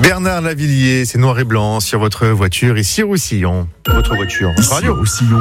Bernard Lavilliers, c'est noir et blanc sur votre voiture ici Roussillon. Votre voiture, votre radio Roussillon.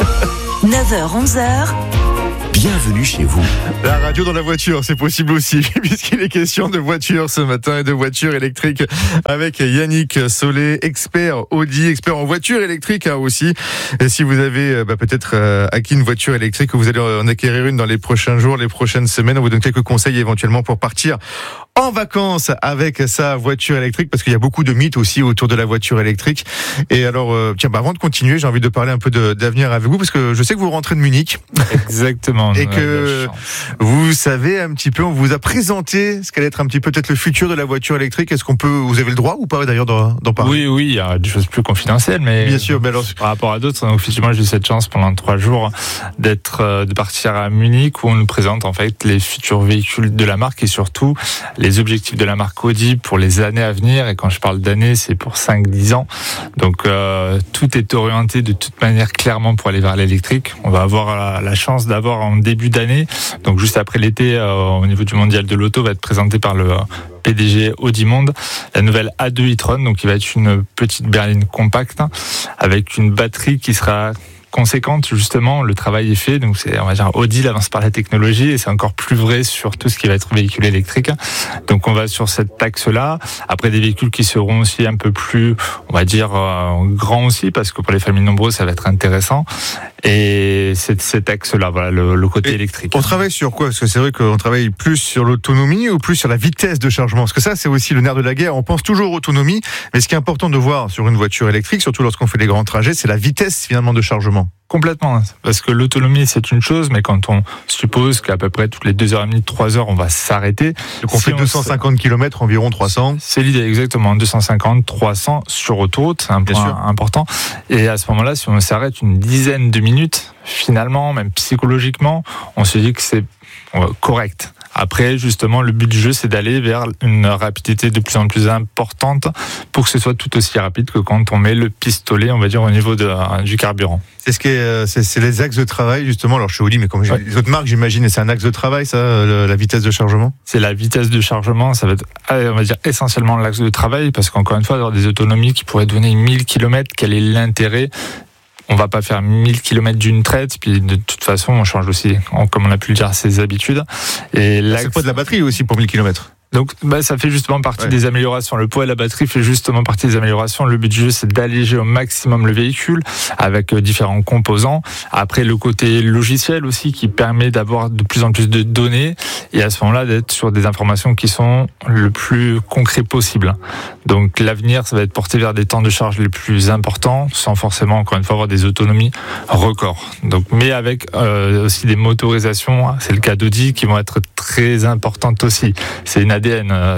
9h-11h. Bienvenue chez vous. La radio dans la voiture, c'est possible aussi, puisqu'il est question de voiture ce matin et de voiture électrique avec Yannick Solé, expert Audi, expert en voiture électrique aussi. Et si vous avez peut-être acquis une voiture électrique ou vous allez en acquérir une dans les prochains jours, les prochaines semaines, on vous donne quelques conseils éventuellement pour partir en vacances avec sa voiture électrique, parce qu'il y a beaucoup de mythes aussi autour de la voiture électrique. Et alors, avant de continuer, j'ai envie de parler un peu d'avenir avec vous, parce que je sais que vous rentrez de Munich. Exactement. Et que vous savez un petit peu, on vous a présenté ce qu'allait être un petit peu peut-être le futur de la voiture électrique. Est-ce vous avez le droit ou pas d'ailleurs d'en parler? Oui, il y a des choses plus confidentielles, mais bien sûr. Mais alors, par rapport à d'autres, donc effectivement, j'ai eu cette chance pendant 3 jours de partir à Munich, où on nous présente en fait les futurs véhicules de la marque et surtout les objectifs de la marque Audi pour les années à venir. Et quand je parle d'années, c'est pour 5-10 ans. Donc tout est orienté de toute manière clairement pour aller vers l'électrique. On va avoir la chance d'avoir en début d'année, donc juste après l'été, au niveau du mondial de l'auto, va être présenté par le PDG Audi Monde, la nouvelle A2 e-tron, donc qui va être une petite berline compacte avec une batterie qui sera conséquente. Justement, le travail est fait, donc on va dire Audi avance par la technologie, et c'est encore plus vrai sur tout ce qui va être véhicule électrique. Donc on va sur cet axe-là. Après, des véhicules qui seront aussi un peu plus, on va dire, grands aussi, parce que pour les familles nombreuses, ça va être intéressant. Et c'est cet axe-là, voilà, le côté électrique. On travaille sur quoi? Parce que c'est vrai qu'on travaille plus sur l'autonomie ou plus sur la vitesse de chargement? Parce que ça, c'est aussi le nerf de la guerre. On pense toujours autonomie, mais ce qui est important de voir sur une voiture électrique, surtout lorsqu'on fait des grands trajets, c'est la vitesse finalement de chargement. Complètement, parce que l'autonomie c'est une chose, mais quand on suppose qu'à peu près toutes les 2h30, 3h on va s'arrêter. Donc on fait 250 km, environ 300. C'est l'idée, exactement, 250, 300 sur autoroute, c'est un point important. Et à ce moment-là, si on s'arrête une dizaine de minutes, finalement, même psychologiquement, on se dit que c'est correct. Après, justement, le but du jeu, c'est d'aller vers une rapidité de plus en plus importante pour que ce soit tout aussi rapide que quand on met le pistolet, on va dire, au niveau du carburant. C'est les axes de travail, justement. Alors, chez Audi, mais comme les autres marques, j'imagine, et c'est un axe de travail, ça, la vitesse de chargement? C'est la vitesse de chargement, ça va être, on va dire, essentiellement l'axe de travail, parce qu'encore une fois, avoir des autonomies qui pourraient donner 1000 km, quel est l'intérêt? On va pas faire 1000 km d'une traite, puis de toute façon, on change aussi, comme on a pu le dire, ses habitudes. Et c'est le poids de la batterie aussi pour 1000 km. Donc, ça fait justement partie des améliorations. Le poids et la batterie fait justement partie des améliorations. Le but du jeu, c'est d'alléger au maximum le véhicule avec différents composants. Après, le côté logiciel aussi qui permet d'avoir de plus en plus de données et à ce moment-là d'être sur des informations qui sont le plus concret possible. Donc, l'avenir, ça va être porté vers des temps de charge les plus importants sans forcément, encore une fois, avoir des autonomies records. Donc, mais avec aussi des motorisations, c'est le cas d'Audi, qui vont être très importantes aussi. C'est une ADN.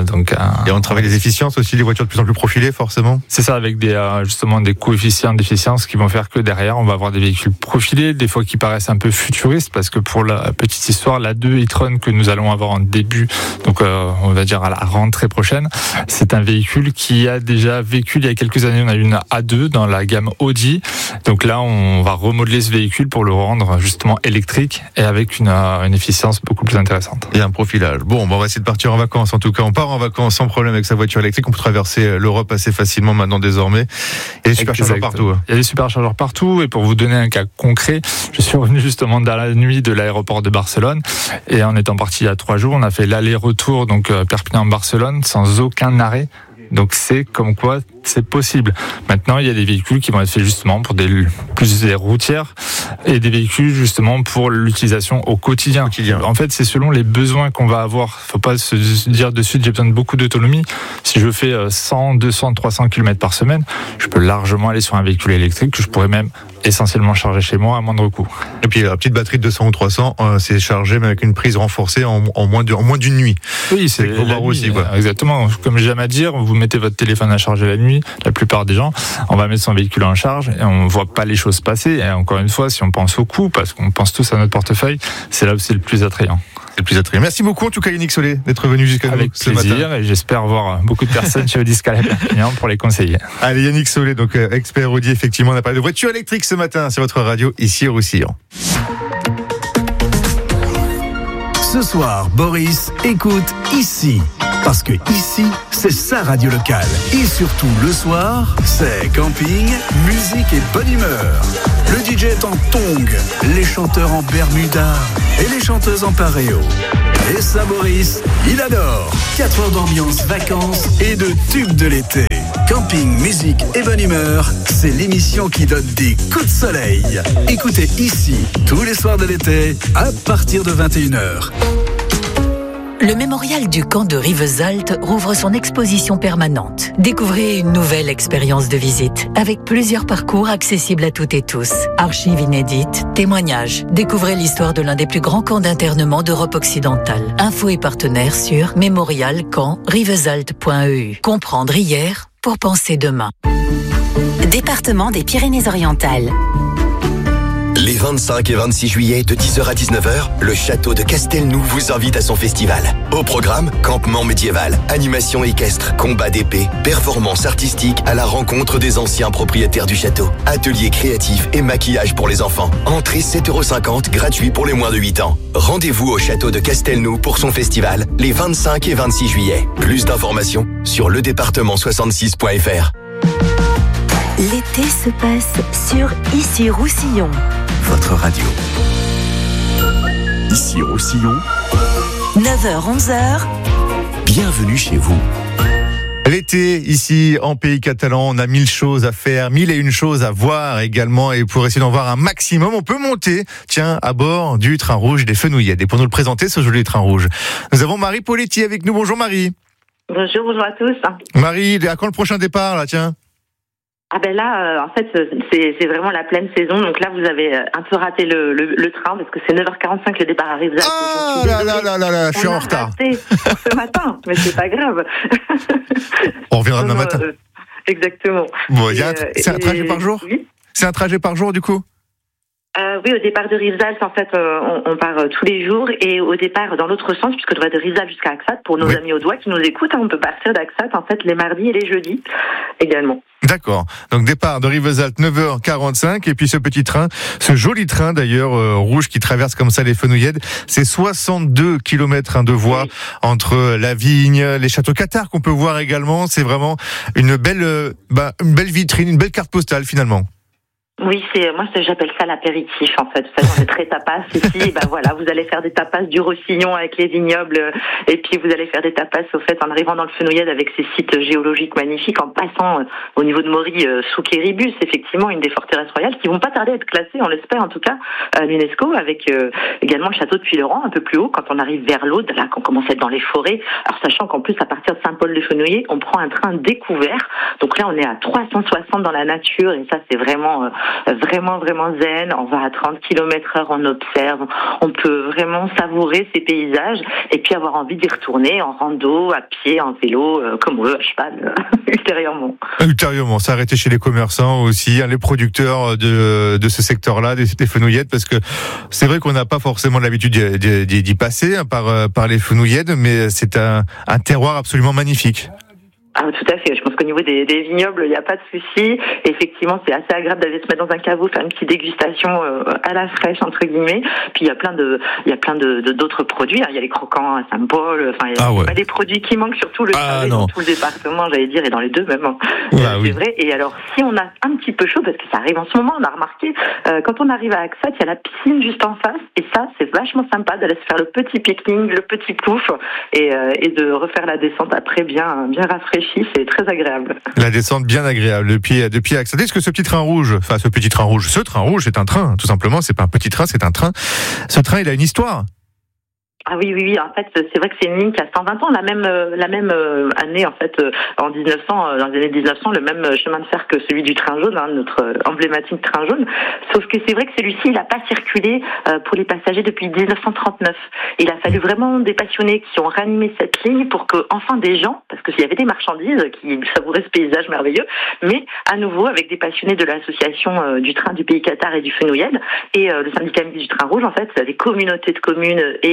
Et on travaille les efficiences aussi, les voitures de plus en plus profilées, forcément. C'est ça, avec justement des coefficients d'efficience qui vont faire que derrière, on va avoir des véhicules profilés, des fois qui paraissent un peu futuristes, parce que pour la petite histoire, la 2 e-tron que nous allons avoir en début, donc on va dire à la rentrée prochaine, c'est un véhicule qui a déjà vécu il y a quelques années. On a eu une A2 dans la gamme Audi. Donc là, on va remodeler ce véhicule pour le rendre justement électrique et avec une efficience beaucoup plus intéressante. Et un profilage. Bon, on va essayer de partir en vacances. En tout cas, on part en vacances sans problème avec sa voiture électrique. On peut traverser l'Europe assez facilement maintenant désormais. Il y a des superchargeurs partout. Il y a des superchargeurs partout. Et pour vous donner un cas concret, je suis revenu justement dans la nuit de l'aéroport de Barcelone. Et en étant parti il y a 3 jours, on a fait l'aller-retour, donc Perpignan-Barcelone, sans aucun arrêt. Donc c'est comme quoi c'est possible. Maintenant, il y a des véhicules qui vont être faits justement pour plus des routières et des véhicules justement pour l'utilisation au quotidien. En fait, c'est selon les besoins qu'on va avoir. Faut pas se dire de suite j'ai besoin de beaucoup d'autonomie. Si je fais 100, 200, 300 km par semaine, je peux largement aller sur un véhicule électrique que je pourrais même essentiellement charger chez moi à moindre coût. Et puis la petite batterie de 200 ou 300, c'est chargé mais avec une prise renforcée en moins d'une nuit. Oui, c'est la nuit, aussi, quoi. Exactement. Comme j'aime à dire, vous mettez votre téléphone à charger la nuit, la plupart des gens, on va mettre son véhicule en charge et on voit pas les choses passer. Et encore une fois, si on pense au coût, parce qu'on pense tous à notre portefeuille, c'est là où c'est le plus attrayant. C'est le plus attrayant. Merci beaucoup en tout cas Yannick Solé d'être venu jusqu'à nous ce matin. Avec plaisir, et j'espère voir beaucoup de personnes chez Audi Scala Perpignan pour les conseiller. Allez, Yannick Solé, donc expert Audi, effectivement, on a parlé de voiture électrique ce matin sur votre radio ici au Roussillon. Ce soir, Boris écoute ici. Parce que ici, c'est sa radio locale. Et surtout, le soir, c'est camping, musique et bonne humeur. Le DJ est en tongs, les chanteurs en bermuda et les chanteuses en paréo. Et ça, Boris, il adore. 4 heures d'ambiance, vacances et de tubes de l'été. Camping, musique et bonne humeur, c'est l'émission qui donne des coups de soleil. Écoutez ici, tous les soirs de l'été, à partir de 21h. Le mémorial du camp de Rivesaltes rouvre son exposition permanente. Découvrez une nouvelle expérience de visite, avec plusieurs parcours accessibles à toutes et tous. Archives inédites, témoignages. Découvrez l'histoire de l'un des plus grands camps d'internement d'Europe occidentale. Infos et partenaires sur mémorial-camp-rivesaltes.eu. Comprendre hier pour penser demain. Département des Pyrénées-Orientales. Les 25 et 26 juillet de 10h à 19h, le château de Castelnou vous invite à son festival. Au programme, campement médiéval, animation équestre, combat d'épée, performance artistique à la rencontre des anciens propriétaires du château, ateliers créatifs et maquillage pour les enfants. Entrée 7,50 €, gratuit pour les moins de 8 ans. Rendez-vous au château de Castelnou pour son festival les 25 et 26 juillet. Plus d'informations sur ledépartement66.fr. L'été se passe sur Ici Roussillon. Votre radio. Ici Roussillon. 9h-11h. Bienvenue chez vous. L'été, ici, en pays catalan, on a 1000 choses à faire, 1001 choses à voir également. Et pour essayer d'en voir un maximum, on peut monter, tiens, à bord du train rouge des Fenouillèdes. Et pour nous le présenter, ce joli train rouge, nous avons Marie Poletti avec nous. Bonjour Marie. Bonjour à tous. Marie, à quand le prochain départ, là, tiens? Ah ben là, en fait, c'est vraiment la pleine saison. Donc là, vous avez un peu raté le train parce que c'est 9h45 le départ arrive. Ah là, je suis en retard. Ce matin, mais c'est pas grave. On reviendra demain matin. Exactement. Bon, c'est un trajet par jour? Oui. C'est un trajet par jour, du coup? Oui, au départ de Rivesaltes, en fait, on part tous les jours, et au départ dans l'autre sens, puisque on va de Rivesaltes jusqu'à Axat, pour nos amis audois qui nous écoutent, on peut partir d'Axat, en fait, les mardis et les jeudis également. D'accord. Donc départ de Rivesaltes 9h45, et puis ce petit train, ce joli train d'ailleurs rouge qui traverse comme ça les Fenouillèdes, c'est 62 km de voie entre la vigne, les châteaux cathares qu'on peut voir également. C'est vraiment une belle vitrine, une belle carte postale finalement. Oui, j'appelle ça l'apéritif, en fait. Vous savez, on est très tapas ici. Et voilà, vous allez faire des tapas du Roussillon avec les vignobles, et puis vous allez faire des tapas, au fait, en arrivant dans le Fenouillède avec ces sites géologiques magnifiques, en passant au niveau de Maury, sous Quéribus, effectivement, une des forteresses royales qui vont pas tarder à être classées, on l'espère en tout cas, à l'UNESCO, avec également le château de Puylaurens, un peu plus haut, quand on arrive vers l'Aude, là, qu'on commence à être dans les forêts. Alors, sachant qu'en plus, à partir de Saint-Paul-de-Fenouillet, on prend un train découvert. Donc là, on est à 360 dans la nature, et ça, c'est vraiment zen. On va à 30 km/h, on observe, on peut vraiment savourer ces paysages et puis avoir envie d'y retourner en rando, à pied, en vélo, comme on veut, à cheval, Ultérieurement, s'arrêter chez les commerçants aussi, les producteurs de ce secteur-là, des Fenouillèdes, parce que c'est vrai qu'on n'a pas forcément l'habitude d'y passer par les Fenouillèdes, mais c'est un terroir absolument magnifique. Ah, tout à fait. Je pense qu'au niveau des vignobles, il n'y a pas de souci. Effectivement, c'est assez agréable d'aller se mettre dans un caveau, faire une petite dégustation à la fraîche, entre guillemets. Puis il y a plein d'autres produits. Il y a les croquants à Saint-Paul. Enfin, il y a pas des produits qui manquent, surtout le Chalet, dans tout le département, j'allais dire, et dans les deux même. C'est vrai. Et alors, si on a un petit peu chaud, parce que ça arrive en ce moment, on a remarqué, quand on arrive à Axat, il y a la piscine juste en face. Et ça, c'est vachement sympa d'aller se faire le petit pique-nique, le petit pouf, et de refaire la descente après bien rafraîchi. C'est très agréable. La descente bien agréable depuis Axat. Est-ce que ce train rouge, c'est un train, tout simplement, c'est pas un petit train, c'est un train. Ce train, il a une histoire. Ah oui. En fait, c'est vrai que c'est une ligne qui a 120 ans. La même année, en fait, en 1900, dans les années 1900, le même chemin de fer que celui du train jaune, notre emblématique train jaune. Sauf que c'est vrai que celui-ci, il n'a pas circulé pour les passagers depuis 1939. Il a fallu vraiment des passionnés qui ont ranimé cette ligne pour que, enfin, des gens, parce qu'il y avait des marchandises qui savouraient ce paysage merveilleux, mais à nouveau avec des passionnés de l'association du train du pays cathare et du Fenouillède et le syndicat mixte du train rouge, en fait, les communautés de communes et les communes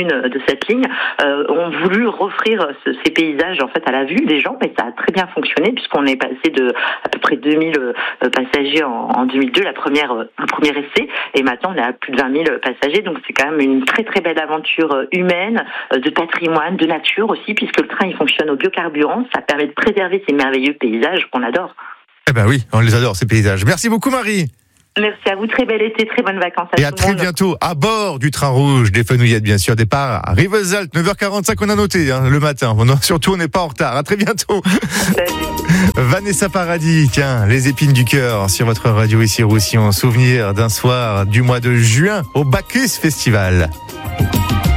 communes de cette ligne ont voulu offrir ces paysages en fait à la vue des gens, et ça a très bien fonctionné puisqu'on est passé de à peu près 2000 passagers en 2002, un premier essai, et maintenant on est à plus de 20 000 passagers, donc c'est quand même une très très belle aventure humaine, de patrimoine, de nature aussi, puisque le train il fonctionne au biocarburant, ça permet de préserver ces merveilleux paysages qu'on adore. Eh ben oui, on les adore ces paysages. Merci beaucoup Marie. Merci à vous, très bel été, très bonnes vacances à tout le monde. Et à très bientôt, à bord du train rouge des Fenouillettes, bien sûr, départ à Rivesaltes, 9h45, on a noté le matin. Surtout, on n'est pas en retard. À très bientôt. Vanessa Paradis, tiens, les épines du cœur sur votre radio ici Roussillon, souvenir d'un soir du mois de juin au Bacchus Festival.